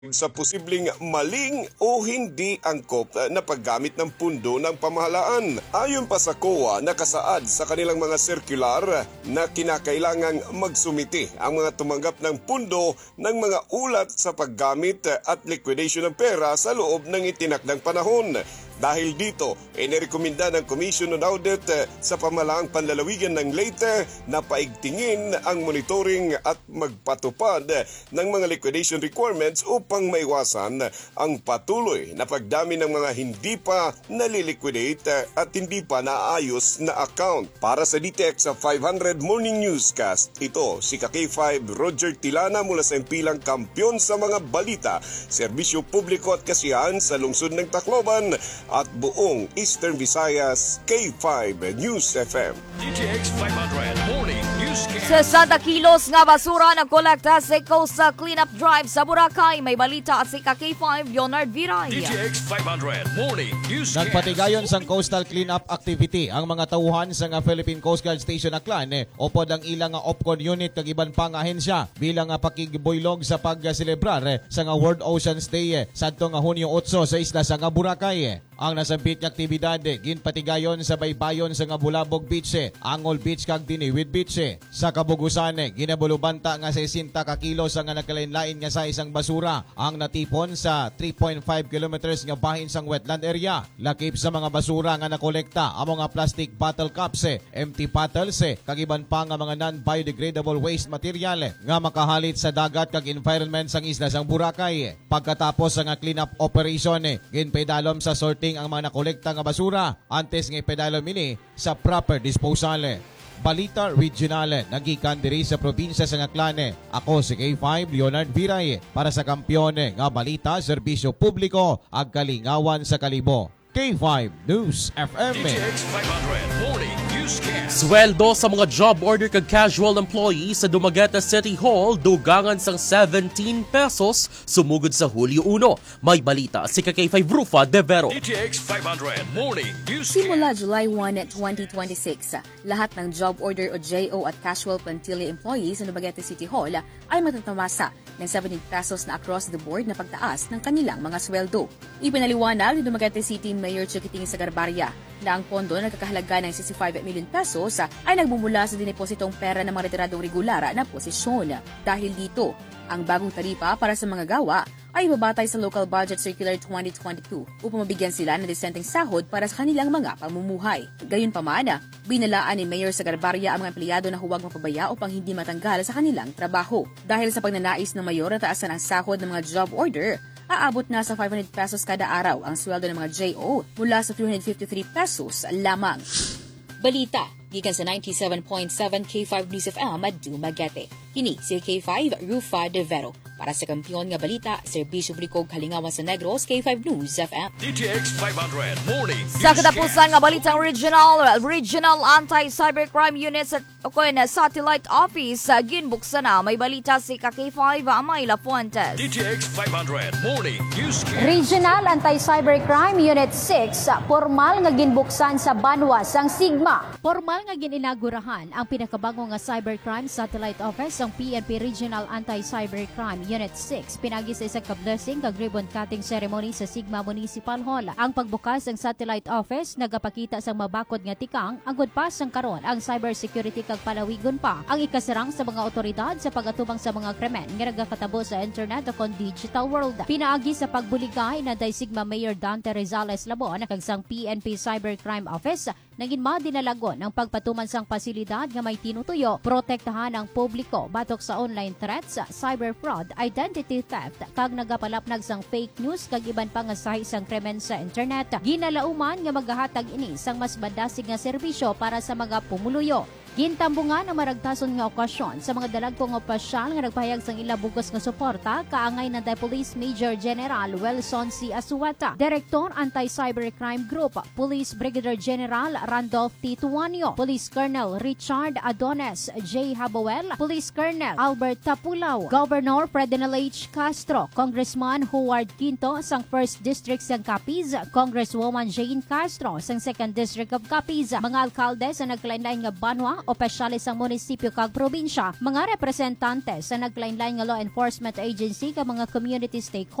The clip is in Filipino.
sa posibleng maling o hindi angkop na paggamit ng pundo ng pamahalaan. Ayon pa sa COA, nakasaad sa kanilang mga sirkular na kinakailangang magsumiti ang mga tumanggap ng pundo ng mga ulat sa paggamit at liquidation ng pera sa loob ng itinakdang panahon. Dahil dito, inirekomenda ng Commission on Audit sa pamahalaang panlalawigan ng Leyte na paigtingin ang monitoring at magpatupad ng mga liquidation requirements upang maiwasan ang patuloy na pagdami ng mga hindi pa naliliquidate at hindi pa naayos na account. Para sa DTX sa 500 Morning Newscast, ito si K5 Roger Tilana mula sa impilang kampyon sa mga balita, serbisyo publiko at kasiyahan sa lungsod ng Tacloban at buong Eastern Visayas, K5 News FM. DTX 500 Morning Newscast. Sa Santa Kilos nga basura nagkolekta sa Coastal Cleanup Drive sa Boracay. May balita at si K5 Leonard Viray. DTX 500 Morning Newscast. Nagpatigayon sang Coastal Cleanup Activity ang mga tauhan sa nga Philippine Coast Guard Station Aklan upod ang ilang nga OPCON unit kag iban pang ahensya bilang nga pakigboylog sa pagselebrar sa nga World Oceans Day sadto nga Hunyo 8 sa isla sa nga Boracay. Ang nasambit nga aktibidad ginpatigayon sa baybayon sa nga Bulabog Beach, Angol Beach kag Diniwid Beach. Sa Kabugusan, ginabulubanta nga 60 ka kilos ang nakalain-lain nga sa isang basura ang natipon sa 3.5 kilometers nga bahin sang wetland area. Lakip sa mga basura nga nakolekta ang mga plastic bottle cups, empty bottles kag iban pa nga mga non-biodegradable waste material nga makahalit sa dagat kag environment sang isla sang Boracay. Pagkatapos nga cleanup operation, ginpedalom sa sorting ang mga nakolekta nga basura antes nga ipedalom ini sa proper disposal. Balita Regional, nagikan diri sa probinsya sa Aklan. Ako si K5 Leonard Viray para sa kampyon nga balita, serbisyo publiko ag kalingawan sa kalibo. K5 News FM. DTX 500 Morning Newscast. Sweldo sa mga job order kag casual employees sa Dumaguete City Hall dugangan sang 17 pesos sumugod sa Hulyo 1. May balita si K5 Rufa De Vero. DTX 500 Morning Newscast. Simula July 1, 2026, lahat ng job order o JO at casual Pantili employees sa Dumaguete City Hall ay matatamasa ng 17 pesos na across the board na pagtaas ng kanilang mga sweldo. Ipinaliwanag ni Dumaguete City Mayor Chiquiting Sagarbarya na ang pondo na nagkakahalaga ng 65 million pesos ay nagbumula sa dinepositong pera ng mga retiradong regular na posisyon. Dahil dito, ang bagong taripa para sa mga gawa ay babatay sa Local Budget Circular 2022 upang mabigyan sila ng disenteng sahod para sa kanilang mga pamumuhay. Gayunpaman, binalaan ni Mayor Sagarbarya ang mga empleyado na huwag mapabaya upang hindi matanggal sa kanilang trabaho. Dahil sa pagnanais ng mayor na taasan ang sahod ng mga job order, aabot na sa 500 pesos kada araw ang sweldo ng mga JO mula sa 353 pesos lamang. Balita, gikan sa 97.7 K5 News FM at Dumaguete. Kini si K5 Rufa De Vero. Para sa kampyon nga balita, serbisyo publiko kalingawan sa Negros, K5 News FM. DTX 500 Morning Sa katapusan nga balitang Regional Anti-Cybercrime Unit sa Satellite Office ginbuksan na. May balita si K5 Amay Lafuentes. DTX 500 Morning Newscast. Regional Anti-Cybercrime Unit 6 formal nga ginbuksan sa Banwas ang Sigma. Formal nga gininagurahan ang pinakabago nga Cybercrime Satellite Office ang PNP Regional Anti-Cybercrime Unit 6 pinagi sa isang ka-blessing kag ribbon cutting ceremony sa Sigma Municipal Hall. Ang pagbukas ng Satellite Office nagapakita sa mabakod nga tikang ang gudpas sang karon ang cybersecurity kag palawigon pa ang ikasarang sa mga otoridad sa pagatubang sa mga krimen nga nagakatabo sa internet o digital world. Pinaagi sa pagbuligay na day Sigma Mayor Dante Rizales Labon kag sang PNP Cybercrime Office naging madinalagon ang pagpatuman sang pasilidad nga may tinutuyo protektahan ang publiko batok sa online threats, cyber fraud, identity theft kag nagapalapnag sang fake news kag iban pa nga sahi sang krimen sa internet. Ginalauman nga maghahatag ini sang mas badasig nga serbisyo para sa mga pumuluyo. Gintambungan ang maragtason nga okasyon sa mga dalagpong opisyal nga nagpahayag sang ilabugos nga suporta kaangay ng Police Major General Wilson C. Asueta, Director Anti-Cybercrime Group, Police Brigadier General Randolph T. Tuanio, Police Colonel Richard Adones J. Haboel, Police Colonel Albert Tapulaw, Governor Ferdinand H. Castro, Congressman Howard Quinto sang 1st District sang Capiz, Congresswoman Jane Castro sang 2nd District of Capiz, mga alkalde sa nagkalain-lain nga banwa mga opisyalis sang munisipyo kag probinsya, mga representante sa naglain-lain nga law enforcement agency kag mga community stakeholders